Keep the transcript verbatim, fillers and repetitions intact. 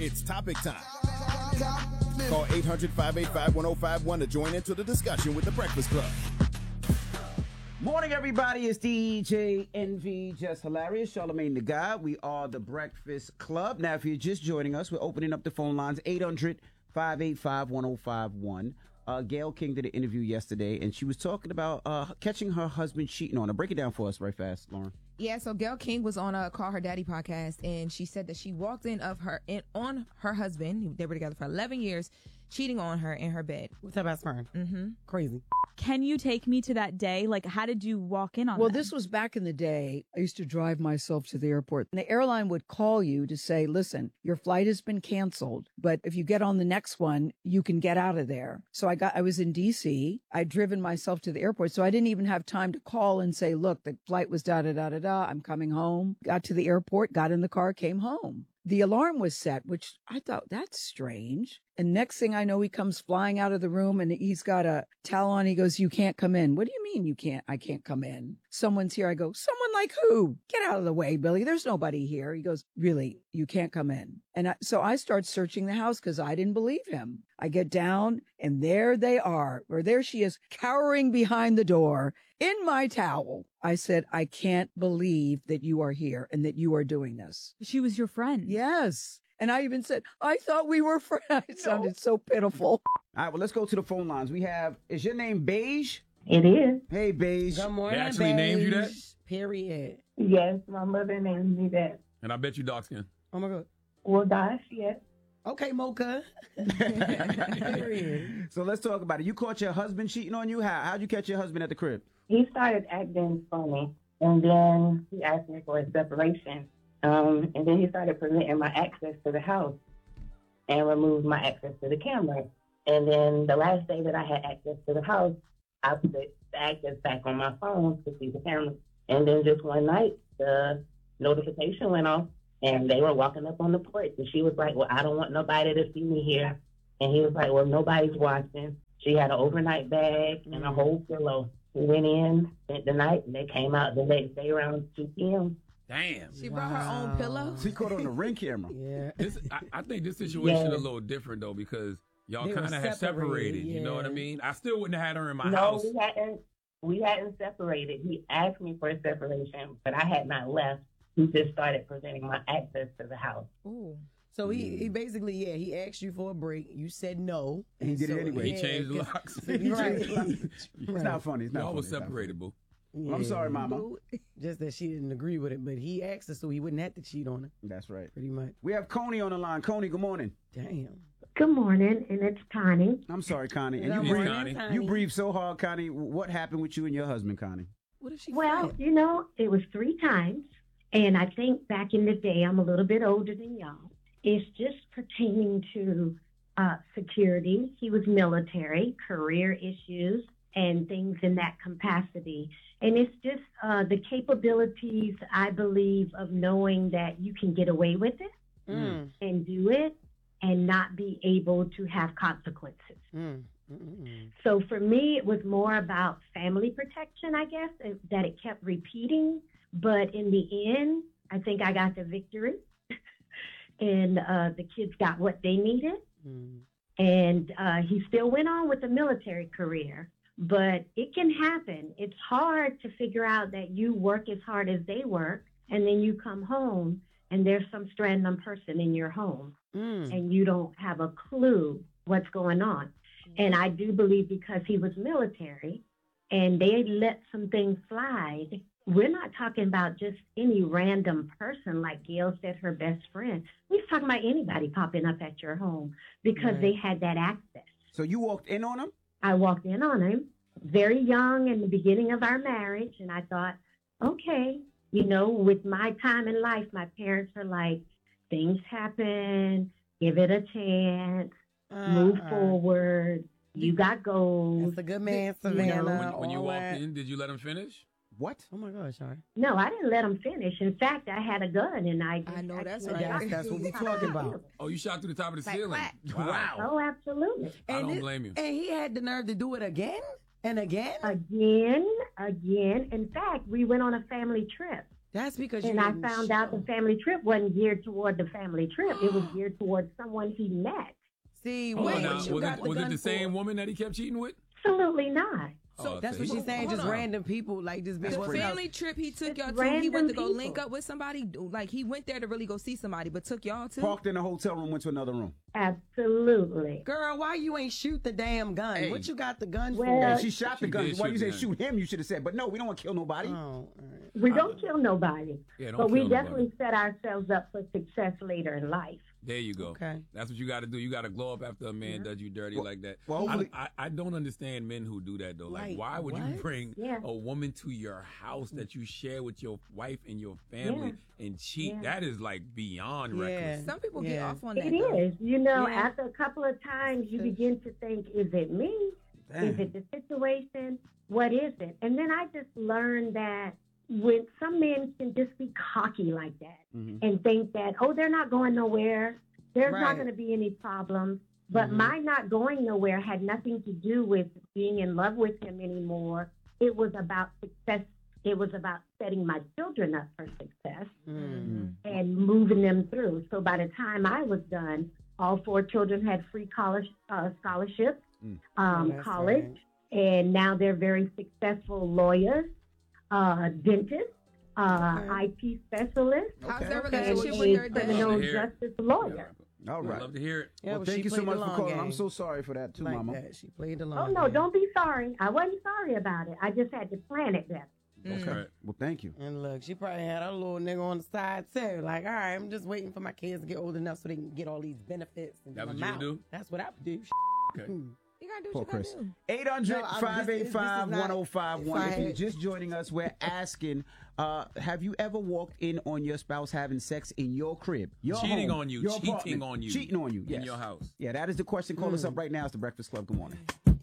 It's topic time. Call eight hundred, five eight five, one oh five one to join into the discussion with The Breakfast Club. Morning, everybody. It's D J Envy, Just Hilarious, Charlamagne the God. We are The Breakfast Club. Now, if you're just joining us, we're opening up the phone lines, eight hundred, five eight five, one oh five one. Uh, Gayle King did an interview yesterday, and she was talking about uh, catching her husband cheating on her. Break it down for us right fast, Lauren. Yeah, so Gayle King was on a Call Her Daddy podcast, and she said that she walked in of her in on her husband. They were together for eleven years, cheating on her in her bed with her best friend. Mm-hmm. Crazy. Can you take me to that day? Like, how did you walk in on Well, that? this was back in the day. I used to drive myself to the airport. And the airline would call you to say, listen, your flight has been canceled, but if you get on the next one, you can get out of there. So I got, I was in D C. I'd driven myself to the airport. So I didn't even have time to call and say, look, the flight was da da da da da. I'm coming home. Got to the airport, got in the car, came home. The alarm was set, which I thought, that's strange. And next thing I know, he comes flying out of the room and he's got a towel on. He goes, you can't come in. What do you mean you can't? I can't come in. Someone's here. I go, someone like who? Get out of the way, Billy. There's nobody here. He goes, really? You can't come in. And I, so I start searching the house because I didn't believe him. I get down and there they are, or there she is, cowering behind the door in my towel. I said, I can't believe that you are here and that you are doing this. She was your friend. Yes. And I even said, I thought we were friends. It sounded so pitiful. All right, well, let's go to the phone lines. We have, is your name Beige? It is. Hey, Beige. Good morning, They actually named you that? Period. Yes, my mother named me that. And I bet you dark skin. Oh, my God. Well, gosh, yes. Okay, Mocha. Period. So let's talk about it. You caught your husband cheating on you? How? How'd you catch your husband at the crib? He started acting funny, and then he asked me for a separation. Um, and then he started preventing my access to the house and removed my access to the camera. And then the last day that I had access to the house, I put the access back on my phone to see the camera. And then just one night, the notification went off, and they were walking up on the porch. And she was like, well, I don't want nobody to see me here. And he was like, well, nobody's watching. She had an overnight bag and a whole pillow. We went in, spent the night, and they came out the next day around two p.m. Damn. She brought her own pillow. She caught on the Ring camera. Yeah. This, I, I think this situation Yeah. a little different, though, because y'all They were kind of had separated. separated, You know what I yeah. mean? I still wouldn't have had her in my no, house. we hadn't. We hadn't separated. He asked me for a separation, but I had not left. He just started preventing my access to the house. Ooh. So he, he basically, yeah, he asked you for a break. You said no. And he did it so, anyway. He changed the 'cause- locks. Right. It's Right. not funny. It's not Y'all funny. was It's not separated, boo. I'm Yeah. sorry, Mama. Just that she didn't agree with it, but he asked her so he wouldn't have to cheat on her, That's right. pretty much. We have Coney on the line. Coney, good morning. Damn. Good morning, and it's Connie. I'm sorry, Connie. And Good you morning, breathe, Connie. you breathe so hard, Connie. What happened with you and your husband, Connie? What if she Well, fat? you know, it was three times, and I think back in the day, I'm a little bit older than y'all. It's just pertaining to uh, security. He was military, career issues, and things in that capacity. And it's just uh, the capabilities, I believe, of knowing that you can get away with it Mm, and do it and not be able to have consequences. mm, mm, mm. So for me, it was more about family protection, I guess, and that it kept repeating. But in the end, I think I got the victory, and uh, the kids got what they needed. Mm. And uh, he still went on with a military career. But it can happen. It's hard to figure out that you work as hard as they work, and then you come home, and there's some random person in your home, Mm. and you don't have a clue what's going on. And I do believe because he was military and they let some things slide, we're not talking about just any random person like Gayle said, her best friend. We're talking about anybody popping up at your home because Right. they had that access. So you walked in on him? I walked in on him very young in the beginning of our marriage, and I thought, okay, you know, with my time in life, my parents are like, things happen, give it a chance, move Uh-uh. forward, you got goals. That's a good man, When you, Savannah. when, when you all walked that. in, did you let him finish? What? Oh my gosh, sorry. No, I didn't let him finish. In fact, I had a gun, and I just I know that's actually right. shot That's what him. we talking about. Oh, you shot through the top of the Like, ceiling. what? Wow. Oh, absolutely. I don't this- blame you. And he had the nerve to do it again and again. Again, again. In fact, we went on a family trip. That's because you And I didn't found show. out the family trip wasn't geared toward the family trip. It was geared towards someone he met. See, Hold wait, on now. what you Was got it, the was it gun the same for? woman that he kept cheating with? Absolutely not. Oh, That's so what he- she's saying. hold Just on. random people, like just being The what's family trip he took It's y'all to, he went to go random link people. up with somebody. Like he went there to really go see somebody, but took y'all too. Parked in a hotel room, went to another room. Absolutely. Girl, why you ain't shoot the damn gun? Hey. What you got the gun Well, Hey, Uh, she shot the she gun. did Why shoot you the say gun. shoot him? You should have said, but no, we don't want to kill nobody. for? Oh, all right. We don't kill nobody. Yeah, don't but we kill definitely nobody. set ourselves up for success later in life. There you go. Okay. That's what you got to do. You got to glow up after a man does you dirty like that. well, I, hopefully- I, I don't understand men who do that though. Like, Like, why would you what? bring Yeah. a woman to your house that you share with your wife and your family and cheat? Yeah. That is like beyond Yeah. reckless. Some people get Yeah. off on that. It though. is. You know, Yeah. after a couple of times, you begin to think, is it me? Is Damn. it the situation? What is it? And then I just learned that when some men can just be cocky like that Mhm. and think that, oh, they're not going nowhere. There's not Right. going to be any problems. But Mhm. my not going nowhere had nothing to do with being in love with him anymore. It was about success. It was about setting my children up for success Mm. and moving them through. So by the time I was done, all four children had free college uh, scholarships, Mm. um, Oh, that's college, right. and now they're very successful lawyers, uh, dentists, uh, Okay. I T specialists, How's Okay, their okay. and relationship a with their Love criminal to hear it. justice lawyer. All I'd right. love to hear it. Yeah, well, but thank she you so played much the for long calling. game. I'm so sorry for that too, like Mama. that. She played the Oh long no, game. don't be sorry. I wasn't sorry about it. I just had to plan it better. That's Okay. right. Well, thank you. And look, she probably had her little nigga on the side too. Like, all right, I'm just waiting for my kids to get old enough so they can get all these benefits. And That get what them you would out. do? That's what I would do. Okay. You gotta do Poor what you Chris. gotta do. eight hundred, No, I'm- five eight five, this is- this is one oh five one. not- If you're if I just joining us, we're asking, uh, have you ever walked in on your spouse having sex in your crib? Your Cheating home, on you, your cheating apartment, on you Cheating on you, in yes. your house. Yeah, that is the question. Call us up right now. It's the Breakfast Club. Good morning.